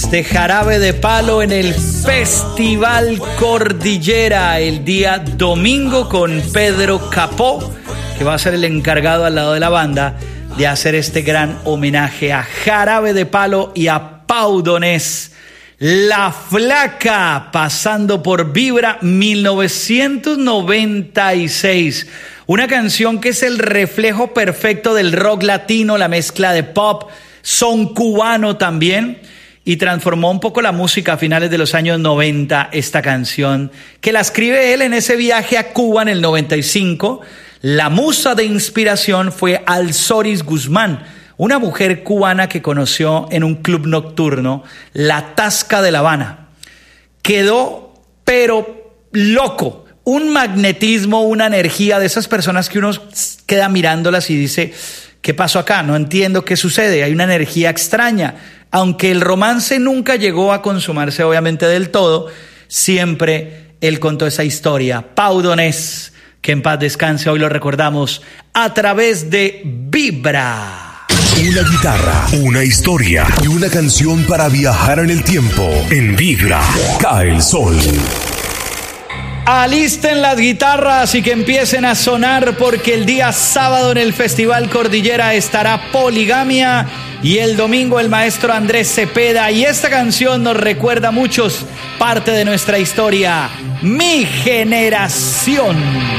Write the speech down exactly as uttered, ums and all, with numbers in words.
Este Jarabe de Palo en el Festival Cordillera el día domingo con Pedro Capó, que va a ser el encargado al lado de la banda de hacer este gran homenaje a Jarabe de Palo y a Pau Donés. La Flaca, pasando por Vibra mil novecientos noventa y seis. Una canción que es el reflejo perfecto del rock latino, la mezcla de pop, son cubano también, y transformó un poco la música a finales de los años noventa, esta canción, que la escribe él en ese viaje a Cuba en el noventa y cinco. La musa de inspiración fue Alzoris Guzmán, una mujer cubana que conoció en un club nocturno, La Tasca de La Habana. Quedó, pero loco, un magnetismo, una energía de esas personas que uno queda mirándolas y dice, ¿qué pasó acá? No entiendo qué sucede, hay una energía extraña. Aunque el romance nunca llegó a consumarse obviamente del todo, siempre él contó esa historia. Pau Donés, que en paz descanse, hoy lo recordamos a través de Vibra. Una guitarra, una historia y una canción para viajar en el tiempo. En Vibra, cae el sol. Alisten las guitarras y que empiecen a sonar, porque el día sábado en el Festival Cordillera estará Poligamia y el domingo el maestro Andrés Cepeda. Y esta canción nos recuerda a muchos parte de nuestra historia, Mi Generación.